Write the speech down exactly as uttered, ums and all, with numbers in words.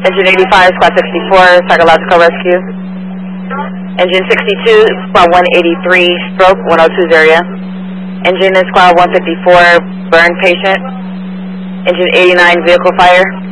Engine eighty-five, squad sixty-four, psychological rescue. Engine sixty-two, squad one eighty-three, stroke one oh two's area. Engine in squad one fifty-four, burn patient. Engine eighty-nine, vehicle fire.